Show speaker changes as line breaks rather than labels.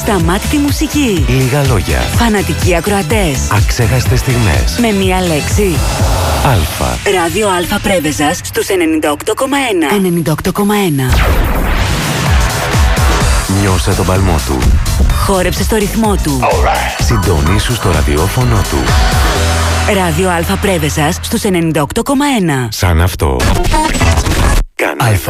Ασταμάτητη μουσική.
Λίγα λόγια.
Φανατικοί ακροατές.
Αξέχαστες στιγμές.
Με μία λέξη.
Αλφα.
Ράδιο Αλφα Πρέβεζας στους 98,1. 98,1.
Νιώσε τον παλμό του.
Χόρεψε στο ρυθμό του.
Συντονίσου στο ραδιόφωνο του.
Ράδιο Αλφα Πρέβεζας στους 98,1.
Σαν αυτό. Κάνε Αλφα.